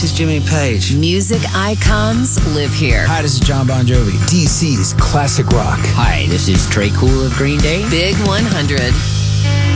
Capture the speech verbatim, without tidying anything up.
This is Jimmy Page. Music icons live here. Hi, this is John Bon Jovi. D C's classic rock. Hi, this is Trey Cool of Green Day. Big one hundred.